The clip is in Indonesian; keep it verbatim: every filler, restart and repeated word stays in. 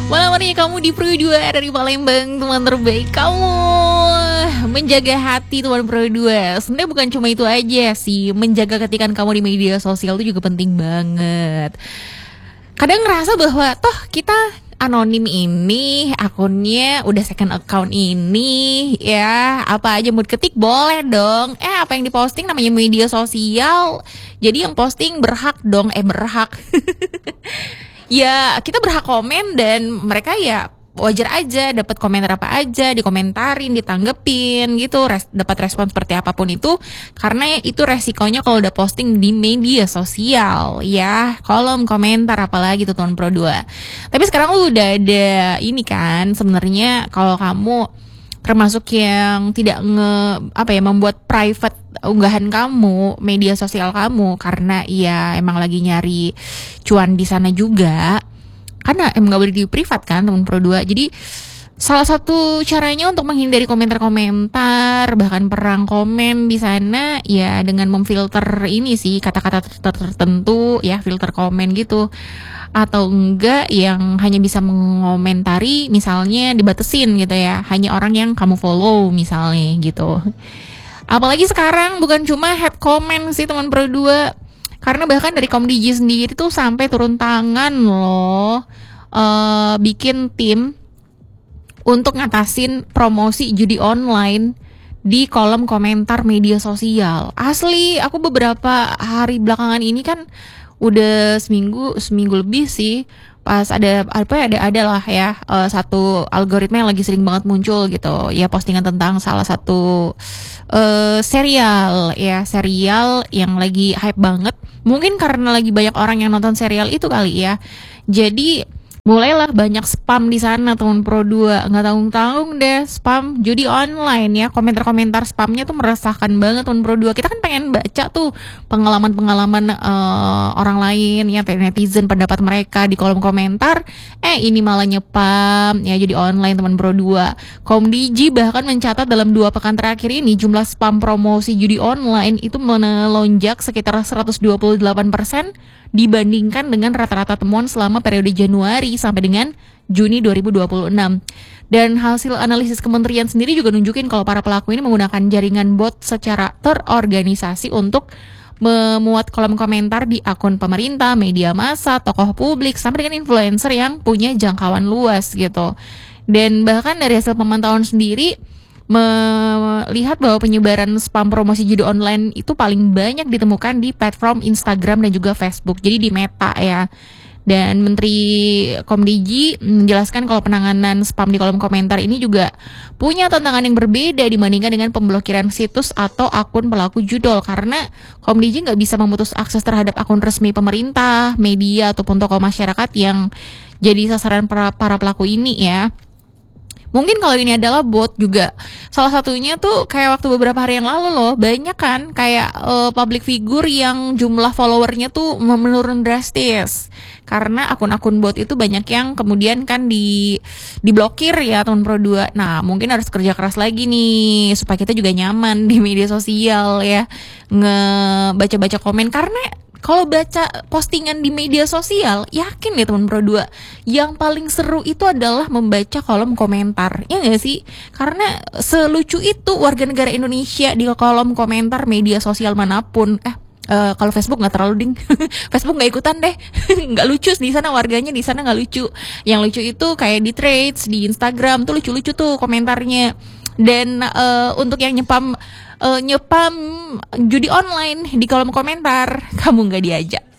Malam hari kamu di Pro dua dari Palembang, teman terbaik kamu. Menjaga hati teman Pro dua. Sebenarnya bukan cuma itu aja sih, menjaga ketikan kamu di media sosial itu juga penting banget. Kadang ngerasa bahwa toh kita anonim ini, akunnya udah second account ini, ya apa aja mau ketik boleh dong. Eh apa yang diposting namanya media sosial, jadi yang posting berhak dong, eh berhak. Ya kita berhak komen dan mereka ya wajar aja dapat komentar apa aja, dikomentarin, ditanggepin gitu, res, dapat respon seperti apapun itu, karena itu resikonya kalau udah posting di media sosial ya, kolom komentar apalagi tuh teman Pro dua. Tapi sekarang lu udah ada ini kan, sebenarnya kalau kamu termasuk yang tidak nge apa ya membuat private unggahan kamu, media sosial kamu karena ya emang lagi nyari cuan di sana juga. Karena emang gak boleh di privat kan teman Pro dua. Jadi salah satu caranya untuk menghindari komentar-komentar, bahkan perang komen di sana ya dengan memfilter ini sih, kata-kata tertentu ya, filter komen gitu. Atau enggak yang hanya bisa mengomentari, misalnya dibatesin gitu ya, hanya orang yang kamu follow misalnya gitu. Apalagi sekarang bukan cuma head comment sih teman Pro dua, karena bahkan dari Komdiji sendiri tuh sampai turun tangan loh, uh, bikin tim untuk ngatasin promosi judi online di kolom komentar media sosial. Asli, aku beberapa hari belakangan ini kan udah seminggu seminggu lebih sih, pas ada apa ya ada ada lah ya uh, satu algoritma yang lagi sering banget muncul gitu ya, postingan tentang salah satu uh, serial ya serial yang lagi hype banget, mungkin karena lagi banyak orang yang nonton serial itu kali ya, jadi mulailah banyak spam di sana teman Pro dua, nggak tanggung-tanggung deh spam judi online ya, komentar-komentar spamnya tuh meresahkan banget teman Pro dua. Kita kan pengen baca tuh pengalaman-pengalaman uh, orang lain ya, netizen pendapat mereka di kolom komentar, eh ini malah nyepam ya judi online teman Pro dua. Komdiji bahkan mencatat dalam dua pekan terakhir ini jumlah spam promosi judi online itu melonjak sekitar seratus dua puluh delapan persen dibandingkan dengan rata-rata temuan selama periode Januari sampai dengan Juni dua ribu dua puluh enam. Dan hasil analisis kementerian sendiri juga nunjukin kalau para pelaku ini menggunakan jaringan bot secara terorganisasi untuk memuat kolom komentar di akun pemerintah, media massa, tokoh publik, sampai dengan influencer yang punya jangkauan luas gitu. Dan bahkan dari hasil pemantauan sendiri melihat bahwa penyebaran spam promosi judi online itu paling banyak ditemukan di platform Instagram dan juga Facebook, jadi di Meta ya. Dan Menteri Komdiji menjelaskan kalau penanganan spam di kolom komentar ini juga punya tantangan yang berbeda dibandingkan dengan pemblokiran situs atau akun pelaku judol, karena Komdiji nggak bisa memutus akses terhadap akun resmi pemerintah, media ataupun tokoh masyarakat yang jadi sasaran para, para pelaku ini ya. Mungkin kalau ini adalah bot juga, salah satunya tuh kayak waktu beberapa hari yang lalu loh, banyak kan kayak uh, public figure yang jumlah followernya tuh menurun drastis karena akun-akun bot itu banyak yang kemudian kan di diblokir ya teman Pro dua. Nah mungkin harus kerja keras lagi nih supaya kita juga nyaman di media sosial ya, ngebaca-baca komen, karena kalau baca postingan di media sosial, yakin ya teman Pro dua, yang paling seru itu adalah membaca kolom komentar, ya nggak sih? Karena selucu itu warga negara Indonesia di kolom komentar media sosial manapun. Eh, uh, kalau Facebook nggak terlalu ding, Facebook nggak ikutan deh, nggak lucu di sana, warganya di sana nggak lucu. Yang lucu itu kayak di Threads, di Instagram tuh lucu-lucu tuh komentarnya. Dan uh, untuk yang nyepam uh, nyepam judi online di kolom komentar, kamu nggak diajak.